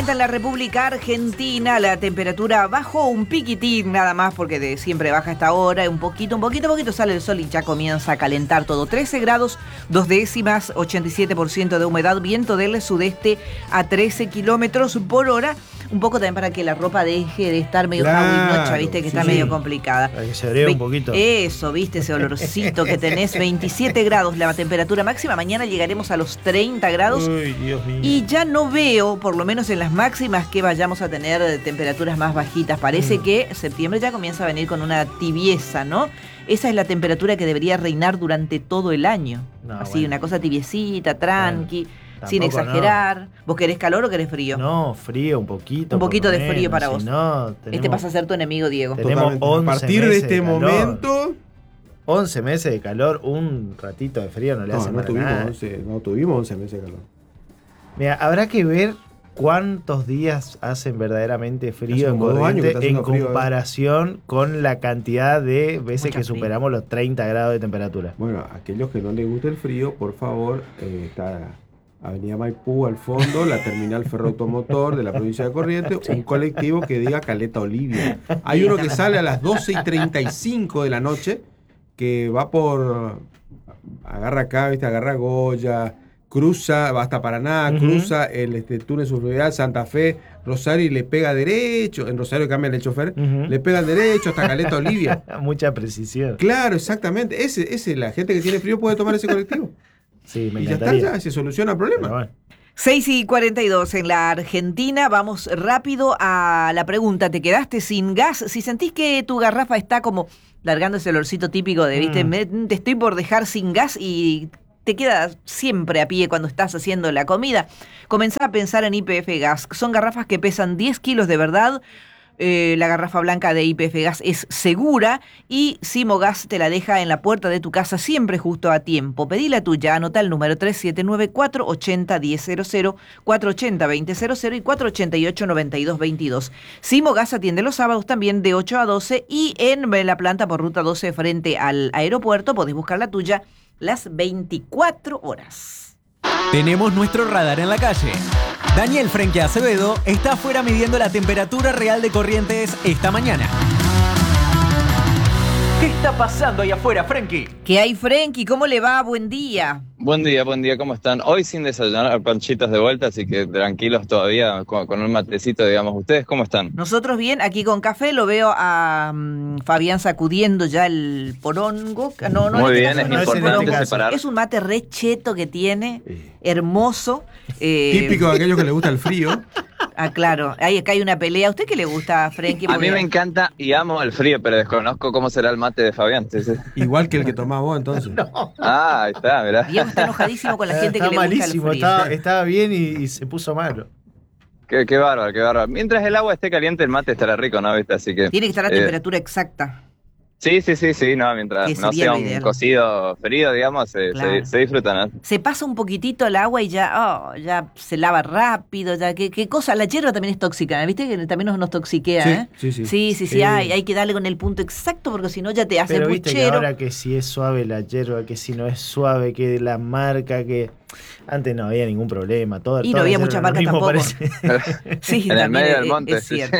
50 en la República Argentina. La temperatura bajó un piquitín nada más porque siempre baja a esta hora. Un poquito sale el sol y ya comienza a calentar todo. 13 grados, 2 décimas, 87% de humedad. Viento del sudeste a 13 kilómetros por hora. Un poco también para que la ropa deje de estar medio jabulinocha, viste, que está medio complicada. Para que se abriera un poquito. Eso, viste, ese olorcito que tenés. 27 grados la temperatura máxima. Mañana llegaremos a los 30 grados. Uy, Dios mío. Y ya no veo, por lo menos en las máximas, que vayamos a tener temperaturas más bajitas. Parece que septiembre ya comienza a venir con una tibieza, ¿no? Esa es la temperatura que debería reinar durante todo el año. Así, una cosa tibiecita, tranqui. Tampoco, sin exagerar. No. ¿Vos querés calor o querés frío? No, frío, un poquito. Un poquito de frío para vos. No, este pasa a ser tu enemigo, Diego. Tenemos 11 a partir de este momento... 11 meses de calor, un ratito de frío no le hace para nada. No tuvimos 11 meses de calor. Mira, habrá que ver cuántos días hacen verdaderamente frío en Corrientes en comparación con la cantidad de veces que superamos los 30 grados de temperatura. Bueno, a aquellos que no les gusta el frío, por favor, está Avenida Maipú al fondo, la terminal ferroautomotor de la provincia de Corrientes, un colectivo que diga Caleta Olivia. Hay uno que sale a las 12:35 de la noche, que va agarra acá, ¿viste? Agarra Goya, cruza, va hasta Paraná, cruza el túnel subfluvial, Santa Fe, Rosario y le pega derecho. En Rosario cambian el chofer, le pega derecho hasta Caleta Olivia. Mucha precisión. Claro, exactamente. La gente que tiene frío puede tomar ese colectivo. Sí, me y encantaría. Ya está, se soluciona el problema. Bueno. 6:42 en la Argentina. Vamos rápido a la pregunta. ¿Te quedaste sin gas? Si sentís que tu garrafa está como largando ese olorcito típico de, viste, te estoy por dejar sin gas y te queda siempre a pie cuando estás haciendo la comida, comenzá a pensar en YPF Gas. Son garrafas que pesan 10 kilos de verdad. La garrafa blanca de YPF Gas es segura y Simo Gas te la deja en la puerta de tu casa siempre justo a tiempo. Pedí la tuya, anota el número 379-480-1000, 480-2000 y 488-9222. Simo Gas atiende los sábados también de 8 a 12 y en la planta por ruta 12 frente al aeropuerto podés buscar la tuya las 24 horas. Tenemos nuestro radar en la calle. Daniel Frenkie Acevedo está afuera midiendo la temperatura real de Corrientes esta mañana. ¿Qué está pasando ahí afuera, Frenkie? ¿Qué hay, Frenkie? ¿Cómo le va? Buen día. Buen día, ¿cómo están? Hoy sin desayunar, panchitas de vuelta, así que tranquilos todavía con un matecito, digamos. ¿Ustedes cómo están? Nosotros bien, aquí con café, lo veo a Fabián sacudiendo ya el porongo. Muy bien, es importante separar. Es un mate re cheto que tiene, hermoso. Típico de aquellos que les gusta el frío. Ah, claro, acá hay una pelea. ¿A usted qué le gusta, Frenkie? A mí me encanta y amo el frío, pero desconozco cómo será el mate de Fabián. ¿Sí? Igual que el que tomás vos, entonces. No. Ah, ahí está, mirá. Diego está enojadísimo con la gente que le gusta el frío. Estaba bien y se puso malo. Qué bárbaro, qué bárbaro. Mientras el agua esté caliente, el mate estará rico, ¿no? ¿Viste? Así que, tiene que estar a temperatura exacta. Sí, no, mientras no sea un cocido frío, digamos, Claro. se disfruta, ¿no? Se pasa un poquitito el agua y ya se lava rápido, ya qué cosa. La hierba también es tóxica, ¿viste? Que también nos toxiquea, Sí, hay que darle con el punto exacto porque si no ya te hace pero puchero. Viste que ahora que si es suave la hierba, que si no es suave, que la marca, que antes no había ningún problema. Y no había muchas marcas tampoco. Sí, en el medio del monte. Es cierto.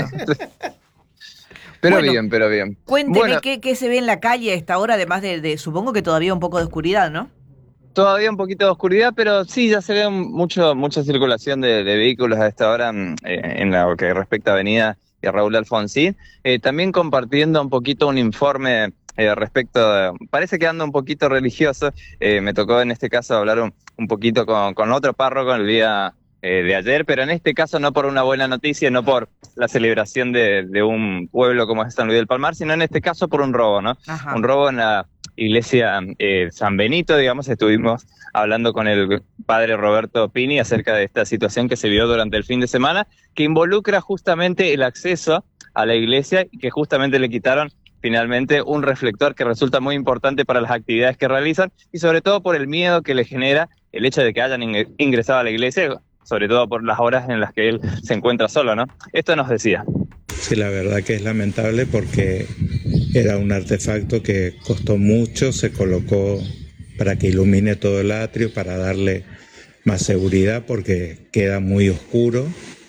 Pero bien. Cuénteme qué se ve en la calle a esta hora, además de supongo que todavía un poco de oscuridad, ¿no? Todavía un poquito de oscuridad, pero sí, ya se ve mucha circulación de vehículos a esta hora en lo que respecta a Avenida y a Raúl Alfonsín. También compartiendo un poquito un informe parece que anda un poquito religioso. Me tocó en este caso hablar un poquito con otro párroco el día de ayer, pero en este caso no por una buena noticia, no por la celebración de un pueblo como es San Luis del Palmar, sino en este caso por un robo, ¿no? Ajá. Un robo en la iglesia San Benito, digamos. Estuvimos hablando con el padre Roberto Pini acerca de esta situación que se vio durante el fin de semana, que involucra justamente el acceso a la iglesia y que justamente le quitaron finalmente un reflector que resulta muy importante para las actividades que realizan y sobre todo por el miedo que le genera el hecho de que hayan ingresado a la iglesia, sobre todo por las horas en las que él se encuentra solo, ¿no? Esto nos decía. Sí, la verdad que es lamentable porque era un artefacto que costó mucho, se colocó para que ilumine todo el atrio, para darle más seguridad porque queda muy oscuro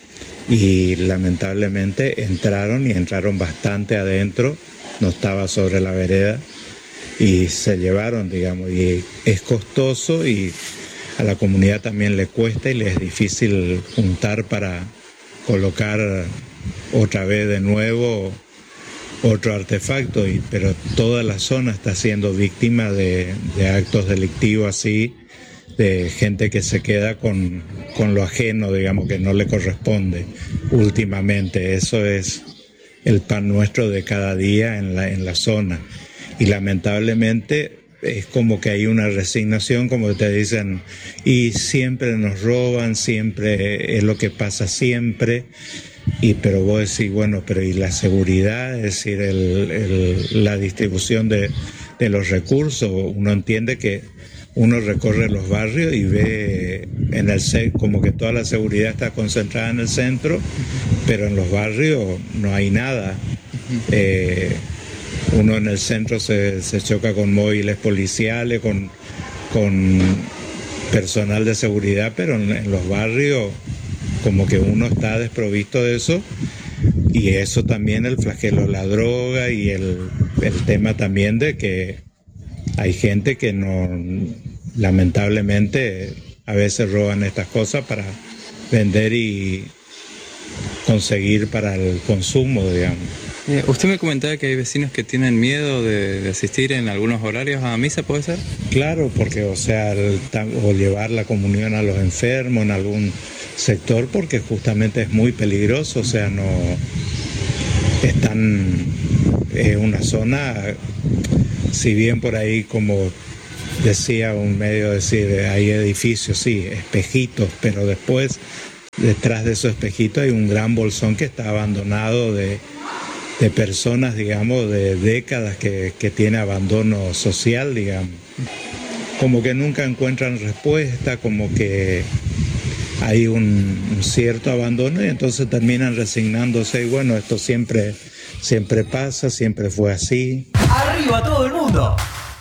y lamentablemente entraron bastante adentro, no estaba sobre la vereda y se llevaron, digamos, y es costoso y a la comunidad también le cuesta y le es difícil juntar para colocar otra vez de nuevo otro artefacto, pero toda la zona está siendo víctima de actos delictivos así, de gente que se queda con lo ajeno, digamos, que no le corresponde últimamente. Eso es el pan nuestro de cada día en la zona. Y lamentablemente es como que hay una resignación, como te dicen, y siempre nos roban, siempre es lo que pasa siempre. Pero vos decís, bueno, pero ¿y la seguridad? Es decir, la distribución de los recursos. Uno entiende que uno recorre los barrios y ve como que toda la seguridad está concentrada en el centro, pero en los barrios no hay nada. Uno en el centro se choca con móviles policiales, con personal de seguridad, pero en los barrios como que uno está desprovisto de eso, y eso también, el flagelo de la droga y el tema también de que hay gente que no, lamentablemente a veces roban estas cosas para vender y conseguir para el consumo, digamos. Usted me comentaba que hay vecinos que tienen miedo de asistir en algunos horarios a misa, ¿puede ser? Claro, porque, o sea, o llevar la comunión a los enfermos en algún sector, porque justamente es muy peligroso, o sea, no están en una zona, si bien por ahí, como decía un medio, decir, hay edificios, sí, espejitos, pero después, detrás de esos espejitos hay un gran bolsón que está abandonado de personas, digamos, de décadas que tiene abandono social, digamos. Como que nunca encuentran respuesta, como que hay un cierto abandono y entonces terminan resignándose y bueno, esto siempre pasa, siempre fue así. ¡Arriba todo el mundo!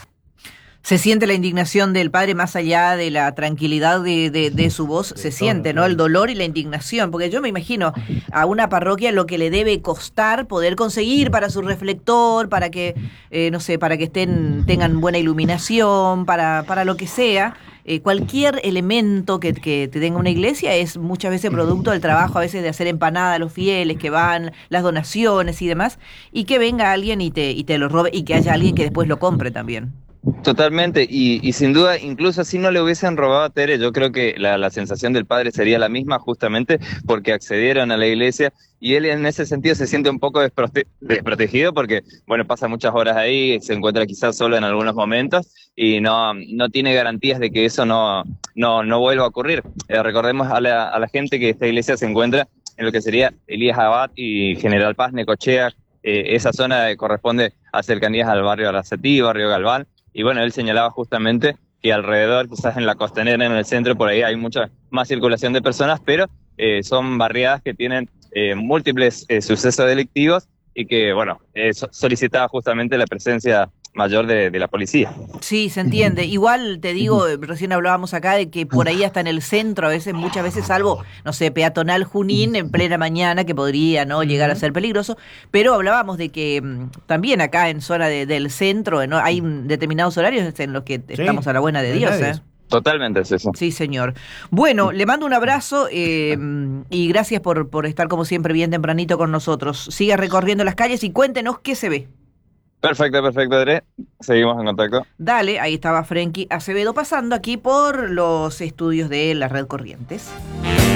Se siente la indignación del padre más allá de la tranquilidad de su voz, se siente, ¿no? El dolor y la indignación, porque yo me imagino a una parroquia lo que le debe costar poder conseguir para su reflector, para que, no sé, para que tengan buena iluminación, para lo que sea. Cualquier elemento que tenga una iglesia es muchas veces producto del trabajo, a veces de hacer empanada a los fieles que van, las donaciones y demás, y que venga alguien y te lo robe, y que haya alguien que después lo compre también. Totalmente, y sin duda, incluso si no le hubiesen robado a Tere, yo creo que la sensación del padre sería la misma, justamente porque accedieron a la iglesia, y él en ese sentido se siente un poco desprotegido porque, bueno, pasa muchas horas ahí, se encuentra quizás solo en algunos momentos, y no tiene garantías de que eso no vuelva a ocurrir. Recordemos a la gente que esta iglesia se encuentra en lo que sería Elías Abad y General Paz, Necochea. Esa zona corresponde a cercanías al barrio Aracetí, barrio Galván. Y bueno, él señalaba justamente que alrededor, quizás en la Costanera, en el centro, por ahí hay mucha más circulación de personas, pero son barriadas que tienen múltiples sucesos delictivos y que, bueno, solicitaba justamente la presencia mayor de la policía. Sí, se entiende. Igual te digo, recién hablábamos acá de que por ahí hasta en el centro, muchas veces algo, no sé, peatonal Junín en plena mañana, que podría no llegar a ser peligroso, pero hablábamos de que también acá en zona del centro, ¿no? Hay determinados horarios en los que estamos a la buena de Dios, ¿eh? Totalmente es eso. Sí, señor. Bueno, le mando un abrazo y gracias por estar como siempre bien tempranito con nosotros. Siga recorriendo las calles y cuéntenos qué se ve. Perfecto, Adri. Seguimos en contacto. Dale, ahí estaba Frenkie Acevedo pasando aquí por los estudios de la Red Corrientes.